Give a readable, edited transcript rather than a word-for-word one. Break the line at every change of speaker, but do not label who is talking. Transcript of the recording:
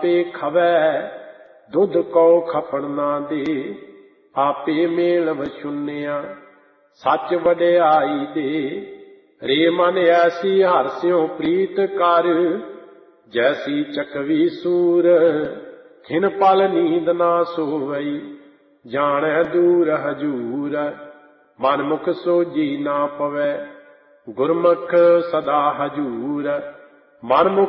ਆਪੇ ਖਵੈ, ਦੁੱਧ ਕਉ ਖਪਣ ਨਾ ਦੇ। ਆਪੇ ਮੇਲ ਵਛੁੰਨਿਆ, ਸੱਚ ਵਡਿਆਈ ਦੇ। ਰੇ ਮਨ ਐਸੀ ਹਰਿ ਸਿਉ ਪ੍ਰੀਤ ਕਰ, ਜੈਸੀ ਚਕਵੀ ਸੂਰ। ਖਿਨ ਪਲ ਨੀਂਦ ਨਾ ਸੋਵਈ, ਜਾਣੈ ਦੂਰ ਹਜੂਰ। ਮਨ ਮੁਖ ਸੋਝੀ ਨਾ ਪਵੈ, ਗੁਰਮੁਖ ਸਦਾ ਹਜੂਰ। ਮਨ ਮੁਖ